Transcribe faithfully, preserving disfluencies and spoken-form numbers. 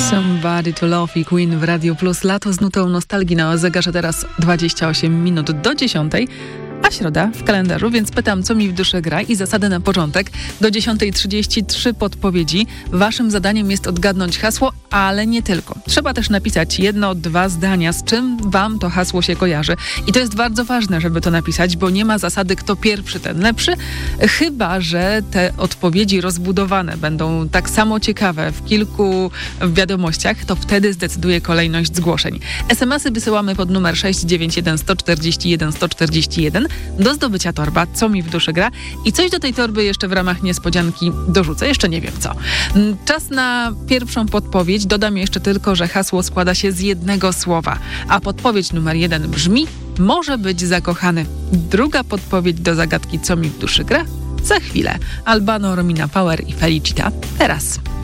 Somebody to Love i Queen w Radio Plus. Lato z nutą nostalgii na zegarze teraz dwadzieścia osiem minut do dziesiątej. A środa w kalendarzu, więc pytam, co mi w duszy gra i zasady na początek. Do dziesiątej trzydzieści trzy podpowiedzi. Waszym zadaniem jest odgadnąć hasło, ale nie tylko. Trzeba też napisać jedno, dwa zdania, z czym wam to hasło się kojarzy. I to jest bardzo ważne, żeby to napisać, bo nie ma zasady, kto pierwszy, ten lepszy. Chyba że te odpowiedzi rozbudowane będą tak samo ciekawe w kilku wiadomościach, to wtedy zdecyduje kolejność zgłoszeń. es em esy wysyłamy pod numer sześć dziewięć jeden jeden cztery jeden jeden cztery jeden. Do zdobycia torba, co mi w duszy gra. I coś do tej torby jeszcze w ramach niespodzianki dorzucę. Jeszcze nie wiem co. Czas na pierwszą podpowiedź. Dodam jeszcze tylko, że hasło składa się z jednego słowa. A podpowiedź numer jeden brzmi: może być zakochany. Druga podpowiedź do zagadki, co mi w duszy gra, za chwilę. Albano, Romina Power i Felicita. Teraz.